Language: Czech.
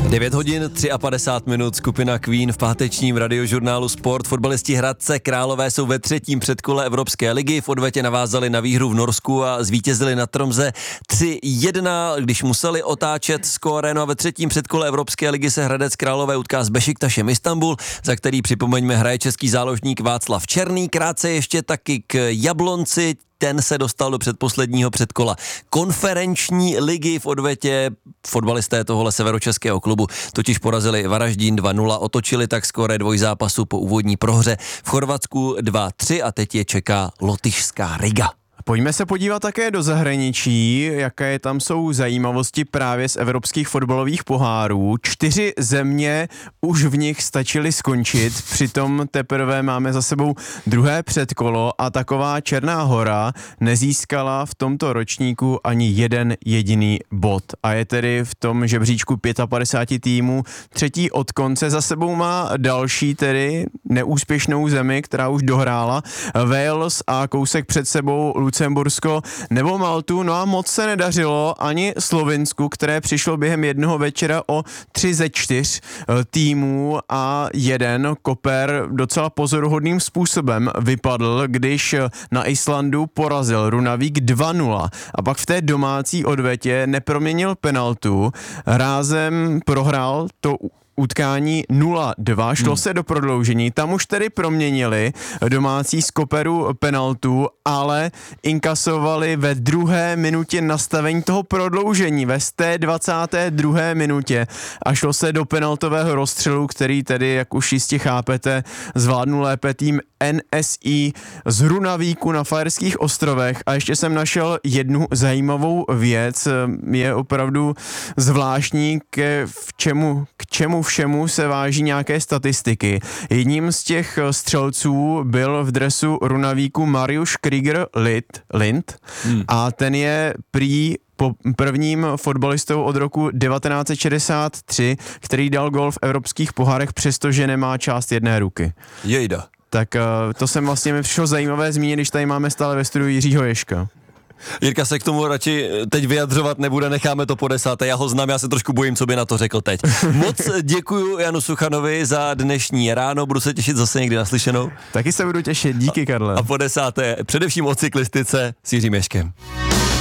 9 hodin 53 minut, skupina Queen v pátečním radiožurnálu Sport. Fotbalisti Hradce Králové jsou ve třetím předkole Evropské ligy. V odvetě navázali na výhru v Norsku a zvítězili na Tromze 3-1, když museli otáčet skóre. No a ve třetím předkole Evropské ligy se Hradec Králové utká s Bešiktašem Istanbul, za který, připomeňme, hraje český záložník Václav Černý. Krátce ještě taky k Jablonci. Ten se dostal do předposledního předkola konferenční ligy v odvetě. Fotbalisté tohohle severočeského klubu totiž porazili Varaždín 2-0, otočili tak skóre dvojzápasu po úvodní prohře v Chorvatsku 2-3 a teď je čeká lotyšská Riga. Pojďme se podívat také do zahraničí, jaké tam jsou zajímavosti právě z evropských fotbalových pohárů. 4 země už v nich stačily skončit, přitom teprve máme za sebou druhé předkolo a taková Černá Hora nezískala v tomto ročníku ani jeden jediný bod. A je tedy v tom žebříčku 55 týmů třetí od konce. Za sebou má další tedy neúspěšnou zemi, která už dohrála Wales a kousek před sebou Lucembursko nebo Maltu, no a moc se nedařilo ani Slovinsku, které přišlo během jednoho večera o 3 ze 4 týmů a jeden Koper docela pozoruhodným způsobem vypadl, když na Islandu porazil Runavík 2-0 a pak v té domácí odvetě neproměnil penaltu, rázem prohrál to utkání 0-2, šlo se do prodloužení, tam už tedy proměnili domácí z Koperu penaltu, ale inkasovali ve druhé minutě nastavení toho prodloužení, ve 122. minutě a šlo se do penaltového rozstřelu, který tedy, jak už jistě chápete, zvládnul lépe tým NSI z Runavíku na Faerských ostrovech. A ještě jsem našel jednu zajímavou věc, je opravdu zvláštní, k čemu všemu se váží nějaké statistiky. Jedním z těch střelců byl v dresu Runavíku Mariusz Krieger Lind a ten je prý prvním fotbalistou od roku 1963, který dal gól v evropských pohárech, přestože nemá část jedné ruky. Jejda. Tak to jsem vlastně mi přišlo zajímavé zmínit, když tady máme stále ve studiu Jiřího Ježka. Jirka se k tomu radši teď vyjadřovat nebude, necháme to po 10. Já ho znám, já se trošku bojím, co by na to řekl teď. Moc děkuju Janu Suchanovi za dnešní ráno, budu se těšit zase někdy naslyšenou. Taky se budu těšit, díky Karle. A po 10. především o cyklistice s Jiřím Ježkem.